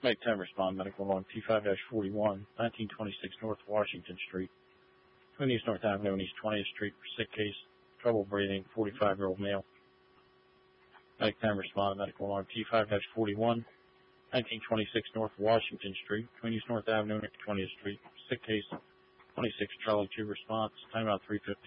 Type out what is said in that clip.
Make 10 respond. Medical alarm T5-41, 1926 North Washington Street, Twin East North Avenue and East 20th Street for sick case, trouble breathing, 45-year-old male. Make 10 respond. Medical alarm T5-41, 1926 North Washington Street, Twin East North Avenue and 20th Street, sick case, 26 Charlie 2 response, timeout 3:50.